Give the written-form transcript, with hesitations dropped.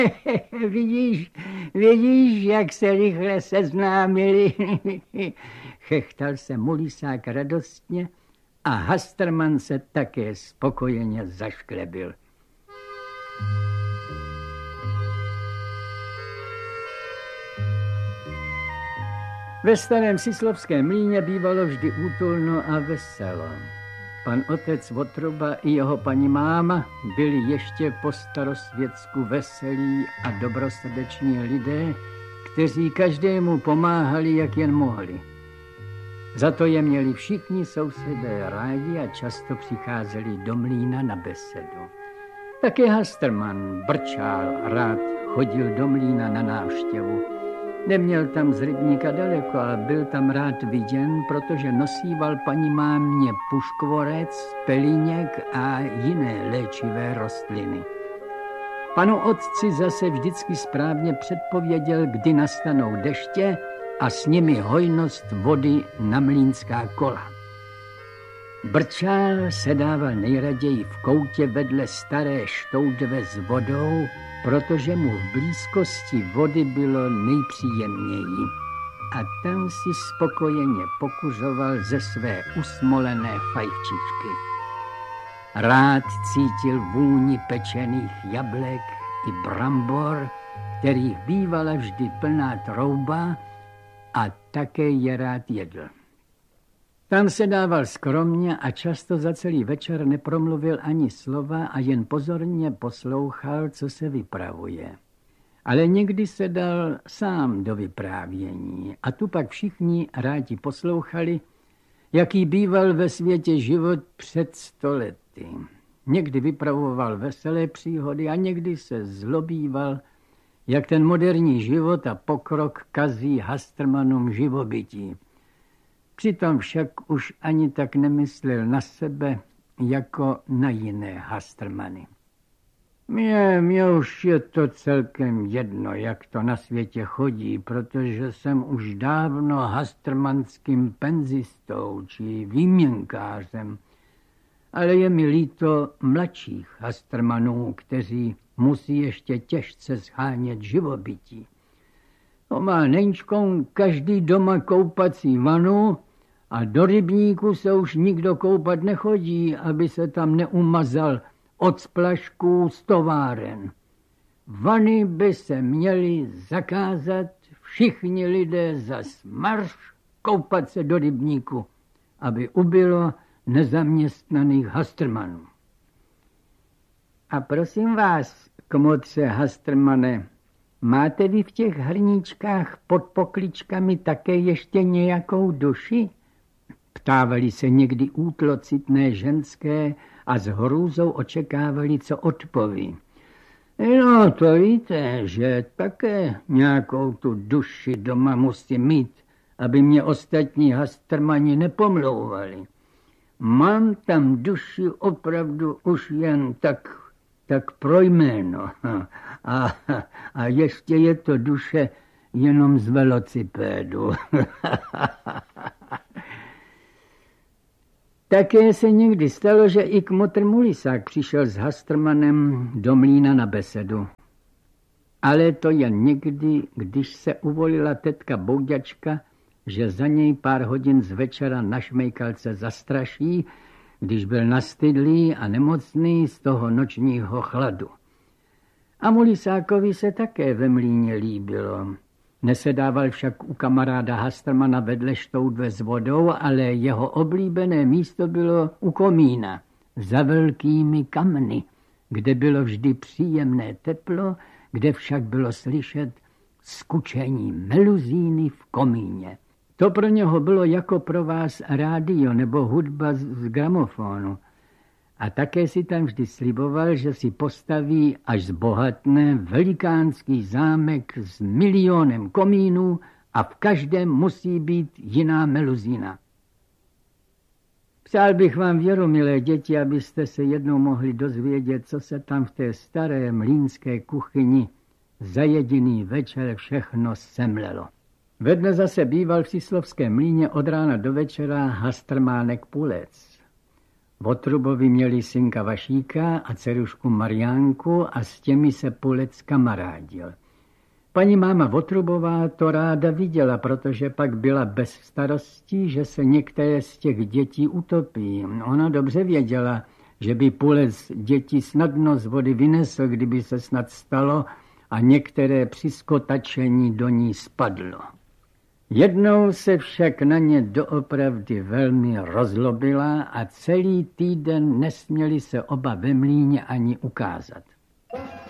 Vidíš, jak se rychle seznámili. Chechtal se Mulisák radostně a Hasterman se také spokojeně zašklebil. Ve starém Sislovském mlýně bývalo vždy útulno a veselo. Pan otec Votruba i jeho paní máma byli ještě po starosvětsku veselí a dobrosrdeční lidé, kteří každému pomáhali, jak jen mohli. Za to je měli všichni sousedé rádi a často přicházeli do mlýna na besedu. Také Hasterman Brčál rád chodil do mlýna na návštěvu. Neměl tam z rybníka daleko, ale byl tam rád viděn, protože nosíval paní mámě puškvorec, pelíněk a jiné léčivé rostliny. Panu otci zase vždycky správně předpověděl, kdy nastanou deště a s nimi hojnost vody na mlýnská kola. Brčál sedával nejraději v koutě vedle staré štoudve s vodou, protože mu v blízkosti vody bylo nejpříjemněji. A tam si spokojeně pokuřoval ze své usmolené fajčičky. Rád cítil vůni pečených jablek i brambor, kterých bývala vždy plná trouba, a také je rád jedl. Tam se dával skromně a často za celý večer nepromluvil ani slova a jen pozorně poslouchal, co se vypravuje. Ale někdy se dal sám do vyprávění a tu pak všichni rádi poslouchali, jaký býval ve světě život před 100 lety. Někdy vypravoval veselé příhody a někdy se zlobíval, jak ten moderní život a pokrok kazí Hastermanům živobytí. Přitom však už ani tak nemyslel na sebe, jako na jiné Hastermany. Mně už je to celkem jedno, jak to na světě chodí, protože jsem už dávno hastermanským penzistou či výměnkářem. Ale je mi líto mladších Hastermanů, kteří musí ještě těžce shánět živobytí. Má Neňčkou každý doma koupací vanu a do rybníku se už nikdo koupat nechodí, aby se tam neumazal od splašků z továren. Vany by se měly zakázat, všichni lidé zas marš koupat se do rybníku, aby ubylo nezaměstnaných Hastermanů. A prosím vás, kmotře Hastermane, máte vy v těch hrníčkách pod pokličkami také ještě nějakou duši? Ptávali se někdy útlocitné ženské a s hrůzou očekávali, co odpoví. No, to víte, že také nějakou tu duši doma musím mít, aby mě ostatní Hastermani nepomlouvali. Mám tam duši opravdu už jen tak pro jméno. A ještě je to duše jenom z velocipédu. Také se někdy stalo, že i kmotr Mulisák přišel s Hastermanem do mlýna na besedu. Ale to jen někdy, když se uvolila tetka Bouďačka, že za něj pár hodin z večera na šmejkalce zastraší, když byl nastydlý a nemocný z toho nočního chladu. A Mulisákovi se také ve mlýně líbilo. Nesedával však u kamaráda Hastermana vedle štoudve s vodou, ale jeho oblíbené místo bylo u komína, za velkými kamny, kde bylo vždy příjemné teplo, kde však bylo slyšet skučení meluzíny v komíně. To pro něho bylo jako pro vás rádio nebo hudba z gramofonu. A také si tam vždy sliboval, že si postaví, až zbohatne, velikánský zámek s milionem komínů a v každém musí být jiná meluzína. Přál bych vám věru, milé děti, abyste se jednou mohli dozvědět, co se tam v té staré mlýnské kuchyni za jediný večer všechno semlelo. Vedle zase býval v Sislovském mlýně od rána do večera Hastermánek Pulec. Votrubovi měli synka Vašíka a dcerušku Mariánku a s těmi se Pulec kamarádil. Paní máma Votrubová to ráda viděla, protože pak byla bez starostí, že se některé z těch dětí utopí. Ona dobře věděla, že by Pulec děti snadno z vody vynesl, kdyby se snad stalo a některé při skotačení do ní spadlo. Jednou se však na ně doopravdy velmi rozlobila a celý týden nesměli se oba ve mlýně ani ukázat.